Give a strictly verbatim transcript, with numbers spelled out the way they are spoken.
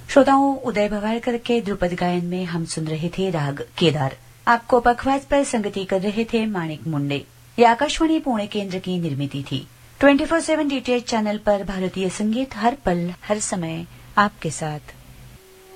श्रोताओं, उदय भवालकर के ध्रुपद गायन में हम सुन रहे थे राग केदार। आपको पखवाज पर संगति कर रहे थे माणिक मुंडे। ये आकाशवाणी पुणे केंद्र की निर्मिति थी। Twenty four seven DTH channel पर भारतीय संगीत हर पल हर समय आपके साथ।